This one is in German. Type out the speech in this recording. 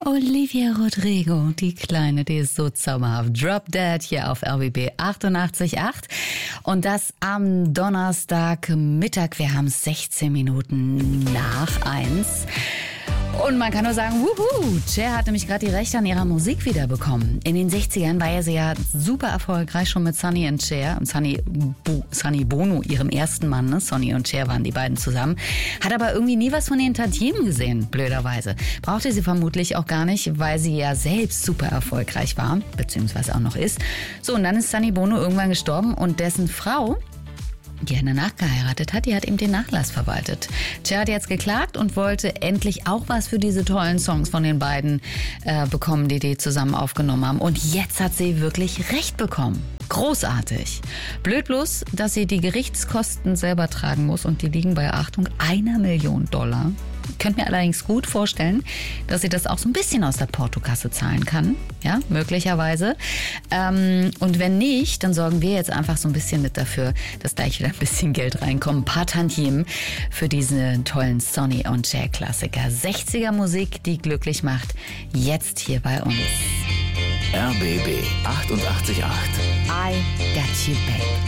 Olivia Rodrigo, die Kleine, die ist so zauberhaft. Drop Dead hier auf RBB 88.8. Und das am Donnerstagmittag. Wir haben 16 Minuten nach 1. Und man kann nur sagen, wuhu, Cher hat nämlich gerade die Rechte an ihrer Musik wiederbekommen. In den 60ern war sie ja super erfolgreich, schon mit Sonny und Cher. Und Sonny Bono, ihrem ersten Mann, ne? Sonny und Cher waren die beiden zusammen. Hat aber irgendwie nie was von den Tantiemen gesehen, blöderweise. Brauchte sie vermutlich auch gar nicht, weil sie ja selbst super erfolgreich war, beziehungsweise auch noch ist. So, und dann ist Sonny Bono irgendwann gestorben und dessen Frau, die er danach geheiratet hat, die hat ihm den Nachlass verwaltet. Cher hat jetzt geklagt und wollte endlich auch was für diese tollen Songs von den beiden bekommen, die zusammen aufgenommen haben. Und jetzt hat sie wirklich Recht bekommen. Großartig. Blöd bloß, dass sie die Gerichtskosten selber tragen muss und die liegen bei, Achtung, $1 Million. Ich könnte mir allerdings gut vorstellen, dass sie das auch so ein bisschen aus der Portokasse zahlen kann. Ja, möglicherweise. Und wenn nicht, dann sorgen wir jetzt einfach so ein bisschen mit dafür, dass gleich wieder ein bisschen Geld reinkommt. Ein paar Tantiemen für diese tollen Sonny und Cher Klassiker. 60er Musik, die glücklich macht. Jetzt hier bei uns. RBB 88.8. I Got You Babe.